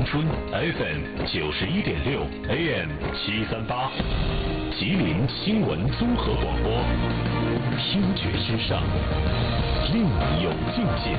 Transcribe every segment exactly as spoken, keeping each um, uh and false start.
春 F M 九十一点六 A M 七三八，吉林新闻综合广播，听觉之上，另有境界。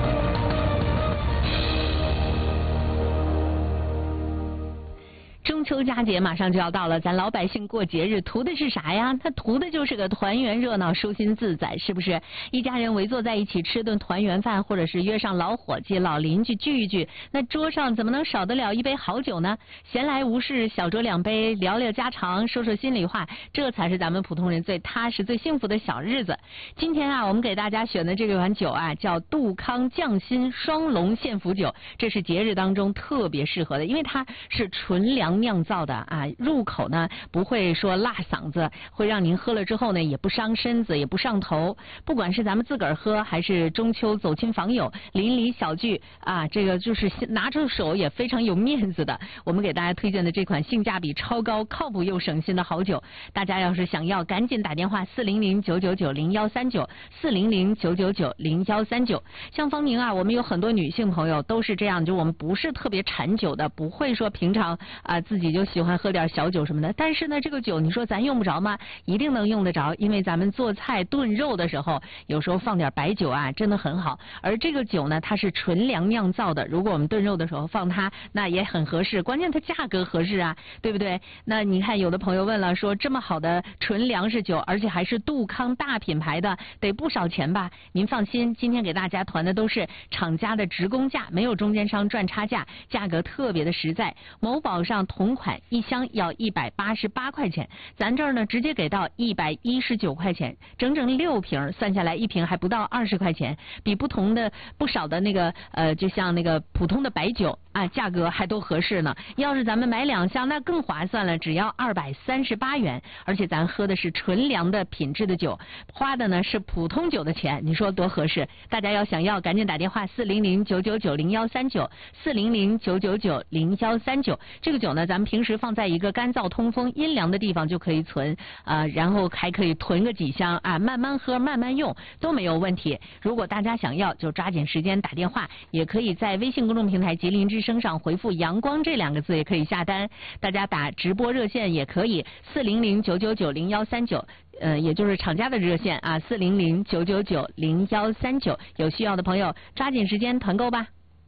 中秋佳节马上就要到了，咱老百姓过节日图的是啥呀？他图的就是个团圆热闹、舒心自在，是不是？一家人围坐在一起吃顿团圆饭，或者是约上老伙计、老邻居聚一聚，那桌上怎么能少得了一杯好酒呢？闲来无事，小酌两杯，聊聊家常，说说心里话，这才是咱们普通人最踏实、最幸福的小日子。今天啊，我们给大家选的这款酒啊，叫杜康匠心双龙献福酒，这是节日当中特别适合的，因为它是纯粮酿造的啊，入口呢不会说辣嗓子，会让您喝了之后呢也不伤身子，也不上头。不管是咱们自个儿喝，还是中秋走亲访友、邻里小聚啊，这个就是拿出手也非常有面子的。我们给大家推荐的这款性价比超高、靠谱又省心的好酒，大家要是想要，赶紧打电话四零零九九九零幺三九四零零九九九零幺三九。像方明啊，我们有很多女性朋友都是这样，就我们不是特别馋酒的，不会说平常啊、呃、自己就喜欢喝点小酒什么的，但是呢，这个酒你说咱用不着吗？一定能用得着，因为咱们做菜炖肉的时候，有时候放点白酒啊，真的很好。而这个酒呢，它是纯粮酿造的，如果我们炖肉的时候放它，那也很合适。关键它价格合适啊，对不对？那你看，有的朋友问了，说这么好的纯粮食酒，而且还是杜康大品牌的，得不少钱吧？您放心，今天给大家团的都是厂家的直供价，没有中间商赚差价，价格特别的实在。某宝上同款一箱要一百八十八块钱，咱这儿呢直接给到一百一十九块钱，整整六瓶，算下来一瓶还不到二十块钱，比不同的不少的那个呃，就像那个普通的白酒啊，价格还都合适呢。要是咱们买两箱，那更划算了，只要二百三十八元，而且咱喝的是纯粮的品质的酒，花的呢是普通酒的钱，你说多合适？大家要想要，赶紧打电话四零零九九九零幺三九四零零九九九零幺三九。这个酒呢，咱们平时放在一个干燥通风阴凉的地方就可以存啊、呃，然后还可以囤个几箱啊，慢慢喝慢慢用都没有问题。如果大家想要，就抓紧时间打电话，也可以在微信公众平台吉林之声上回复阳光这两个字，也可以下单。大家打直播热线也可以四零零九九九零幺三九，呃，也就是厂家的热线啊，四零零九九九零幺三九。有需要的朋友抓紧时间团购吧。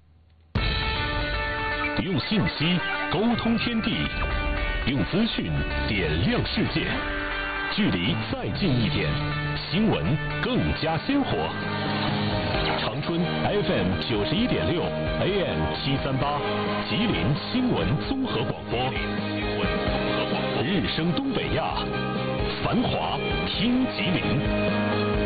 用信息沟通天地，用资讯点亮世界，距离再近一点，新闻更加鲜活。长春 F M 九十一点六 A M 七三八，吉林新闻综合广播，日升东北亚，繁华听吉林。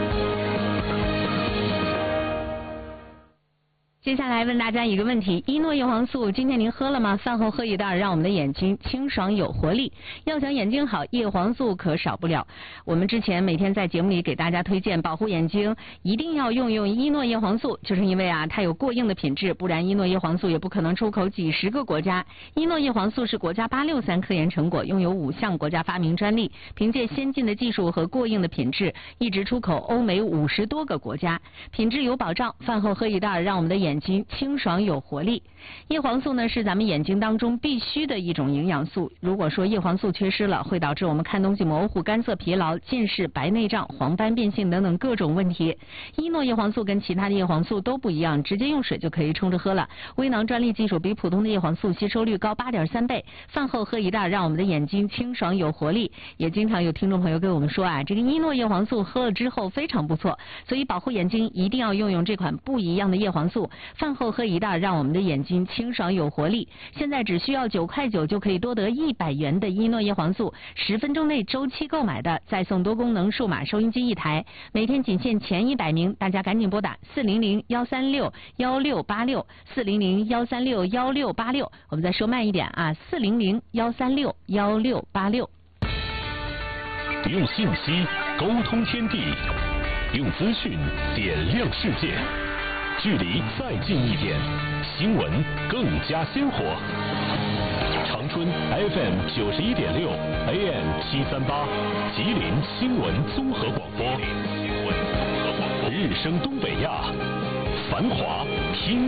接下来问大家一个问题：一诺叶黄素今天您喝了吗？饭后喝一袋，让我们的眼睛清爽有活力。要想眼睛好，叶黄素可少不了。我们之前每天在节目里给大家推荐保护眼睛，一定要用用一诺叶黄素，就是因为啊它有过硬的品质，不然一诺叶黄素也不可能出口几十个国家。一诺叶黄素是国家八六三科研成果，拥有五项国家发明专利，凭借先进的技术和过硬的品质，一直出口欧美五十多个国家，品质有保障。饭后喝一袋，让我们的眼睛眼睛清爽有活力。叶黄素呢是咱们眼睛当中必须的一种营养素，如果说叶黄素缺失了，会导致我们看东西模糊、干涩、疲劳、近视、白内障、黄斑变性等等各种问题。一诺叶黄素跟其他的叶黄素都不一样，直接用水就可以冲着喝了。微囊专利技术比普通的叶黄素吸收率高 八点三倍，饭后喝一袋，让我们的眼睛清爽有活力。也经常有听众朋友跟我们说啊，这个一诺叶黄素喝了之后非常不错，所以保护眼睛一定要用用这款不一样的叶黄素。饭后喝一袋，让我们的眼睛清爽有活力。现在只需要九块九就可以多得一百元的一诺叶黄素，十分钟内周期购买的再送多功能数码收音机一台，每天仅限前一百名，大家赶紧拨打四零零幺三六幺六八六四零零幺三六幺六八六。我们再说慢一点啊，四零零幺三六幺六八六。 用信息沟通天地，用资讯点亮世界。距离再近一点，新闻更加鲜活。长春 F M 九十一点六 A M 七三八，吉林新闻综合广播，日升东北亚，繁华听